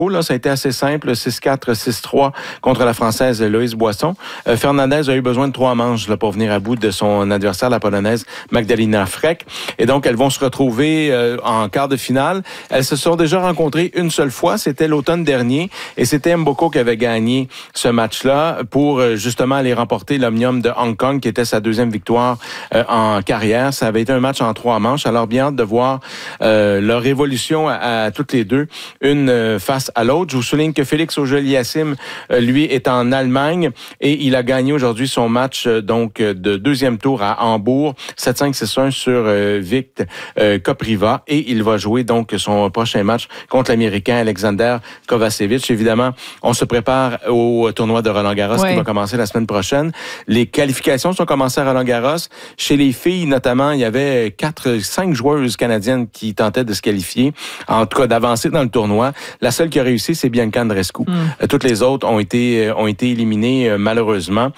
Là, ça a été assez simple, 6-4, 6-3 contre la Française Loïse Boisson. Fernandez a eu besoin de 3 manches là, pour venir à bout de son adversaire, la Polonaise Magdalena Frech. Et donc, elles vont se retrouver en quart de finale. Elles se sont déjà rencontrées une seule fois, c'était l'automne dernier. Et c'était Mboko qui avait gagné ce match-là pour justement aller remporter l'Omnium de Hong Kong, qui était sa deuxième victoire en carrière. Ça avait été un match en 3 manches. Alors, bien hâte de voir leur évolution à toutes les deux, une face à l'autre. Je vous souligne que Félix Auger-Aliassime, lui, est en Allemagne et il a gagné aujourd'hui son match donc de deuxième tour à Hambourg, 7-5, 6-1 sur Vikt Kopriva, et il va jouer donc son prochain match contre l'Américain Alexander Kovacevic. Évidemment, on se prépare au tournoi de Roland-Garros qui va commencer la semaine prochaine. Les qualifications sont commencées à Roland-Garros. Chez les filles, notamment, il y avait 5 joueuses canadiennes qui tentaient de se qualifier, en tout cas d'avancer dans le tournoi. La seule qui a réussi, c'est Bianca Andreescu. Toutes les autres ont été éliminées malheureusement.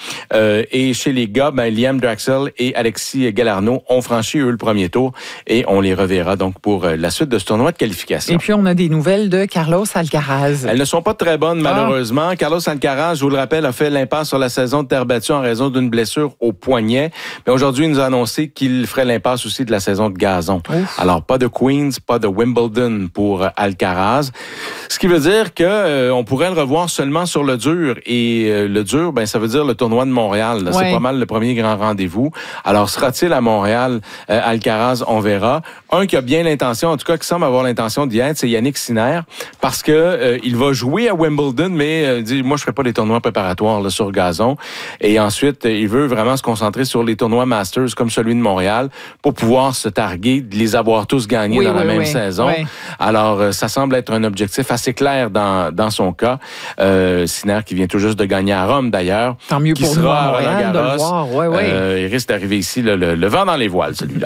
Et chez les gars, Liam Draxel et Alexis Galarneau ont franchi eux le premier tour et on les reverra donc pour la suite de ce tournoi de qualification. Et puis on a des nouvelles de Carlos Alcaraz. Elles ne sont pas très bonnes malheureusement. Carlos Alcaraz, je vous le rappelle, a fait l'impasse sur la saison de terre battue en raison d'une blessure au poignet. Mais aujourd'hui, il nous a annoncé qu'il ferait l'impasse aussi de la saison de gazon. Alors pas de Queens, pas de Wimbledon pour Alcaraz. Ce qui veut dire que on pourrait le revoir seulement sur le dur. Et le dur, ça veut dire le tournoi de Montréal. C'est pas mal le premier grand rendez-vous. Alors, sera-t-il à Montréal, Alcaraz? On verra. Un qui a bien l'intention, en tout cas qui semble avoir l'intention d'y être, c'est Yannick Sinner, parce que il va jouer à Wimbledon, mais dit, moi, je ferai pas les tournois préparatoires là, sur gazon. Et ensuite, il veut vraiment se concentrer sur les tournois Masters, comme celui de Montréal, pour pouvoir se targuer de les avoir tous gagnés dans la même saison. Alors, ça semble être un objectif assez clair dans son cas. Sinner qui vient tout juste de gagner à Rome d'ailleurs. Tant mieux qui pour sera nous, à Roland-Garros. Il risque d'arriver ici le vent dans les voiles, celui-là.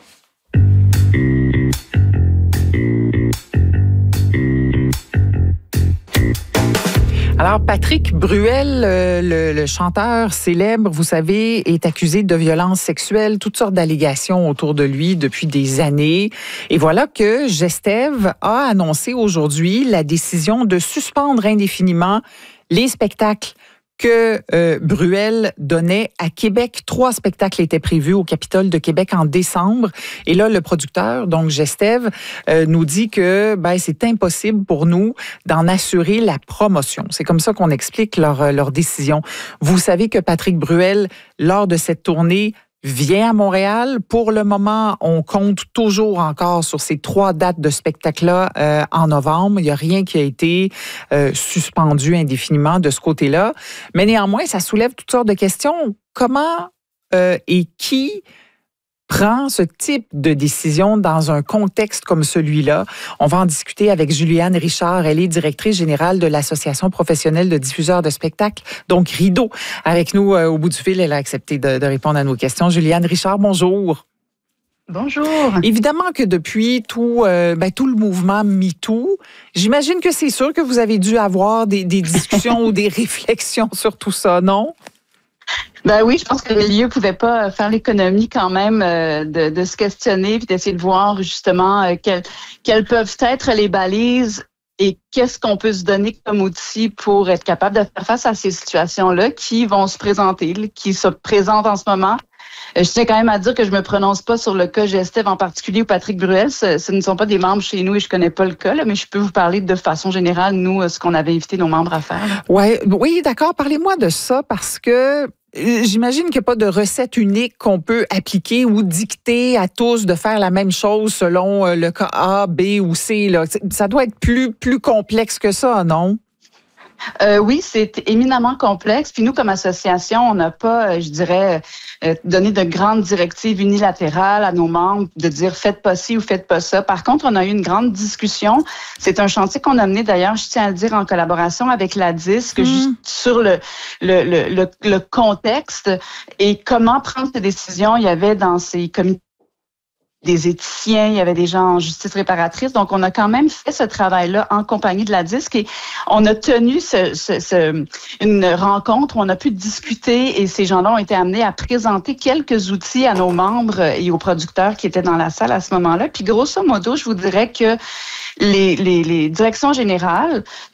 Alors, Patrick Bruel, le chanteur célèbre, vous savez, est accusé de violences sexuelles, toutes sortes d'allégations autour de lui depuis des années. Et voilà que Gestev a annoncé aujourd'hui la décision de suspendre indéfiniment les spectacles que Bruel donnait à Québec. 3 spectacles étaient prévus au Capitole de Québec en décembre. Et là, le producteur, donc Gestev, nous dit que c'est impossible pour nous d'en assurer la promotion. C'est comme ça qu'on explique leur décision. Vous savez que Patrick Bruel, lors de cette tournée, vient à Montréal. Pour le moment, on compte toujours encore sur ces 3 dates de spectacle-là en novembre. Il n'y a rien qui a été suspendu indéfiniment de ce côté-là. Mais néanmoins, ça soulève toutes sortes de questions. Comment et qui prend ce type de décision dans un contexte comme celui-là? On va en discuter avec Juliane Richard. Elle est directrice générale de l'Association professionnelle de diffuseurs de spectacles, donc Rideau. Avec nous au bout du fil, elle a accepté de répondre à nos questions. Juliane Richard, bonjour. Bonjour. Évidemment que depuis tout le mouvement MeToo, j'imagine que c'est sûr que vous avez dû avoir des discussions ou des réflexions sur tout ça, non? Oui, je pense que le milieu pouvait pas faire l'économie quand même de se questionner puis d'essayer de voir justement quelles peuvent être les balises et qu'est-ce qu'on peut se donner comme outil pour être capable de faire face à ces situations-là qui vont se présenter, qui se présentent en ce moment. Je tiens quand même à dire que je me prononce pas sur le cas Gestev en particulier ou Patrick Bruel. Ce ne sont pas des membres chez nous et je connais pas le cas, mais je peux vous parler de façon générale, nous, ce qu'on avait invité nos membres à faire. Oui, d'accord. Parlez-moi de ça parce que j'imagine qu'il n'y a pas de recette unique qu'on peut appliquer ou dicter à tous de faire la même chose selon le cas A, B ou C. Là. Ça doit être plus complexe que ça, non? Oui, c'est éminemment complexe. Puis nous, comme association, on n'a pas, donné de grandes directives unilatérales à nos membres de dire faites pas ci ou faites pas ça. Par contre, on a eu une grande discussion. C'est un chantier qu'on a mené d'ailleurs, je tiens à le dire, en collaboration avec la DISC, sur le contexte et comment prendre ces décisions. Il y avait dans ces comités des éthiciens, il y avait des gens en justice réparatrice. Donc, on a quand même fait ce travail-là en compagnie de la DISC et on a tenu une rencontre où on a pu discuter et ces gens-là ont été amenés à présenter quelques outils à nos membres et aux producteurs qui étaient dans la salle à ce moment-là. Puis, grosso modo, je vous dirais que les directions générales